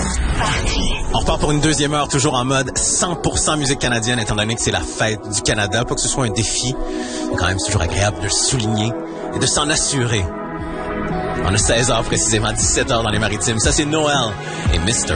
On repart pour une deuxième heure, toujours en mode 100% musique canadienne, étant donné que c'est la fête du Canada. Pas que ce soit un défi, mais quand même c'est toujours agréable de le souligner et de s'en assurer. On a 16 heures précisément, 17 heures dans les maritimes. Ça, c'est Noël et Mr.